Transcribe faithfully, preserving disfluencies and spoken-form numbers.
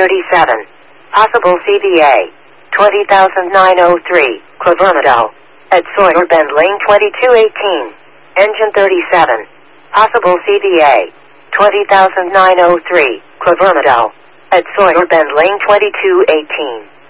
thirty-seven. Possible C V A. twenty thousand nine hundred three, Clavernado. At Sawyer Bend Lane twenty-two eighteen. Engine thirty-seven. Possible C V A. twenty thousand nine hundred three, Clavernado. At Sawyer Bend Lane twenty-two eighteen.